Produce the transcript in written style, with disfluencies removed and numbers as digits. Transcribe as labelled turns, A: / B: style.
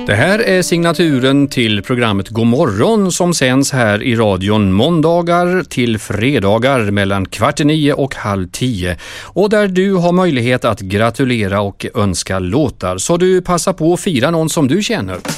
A: Det här är signaturen till programmet God morgon som sänds här i radion måndagar till fredagar mellan 8:45 och 9:30 och där du har möjlighet att gratulera och önska låtar, så du passar på att fira någon som du känner.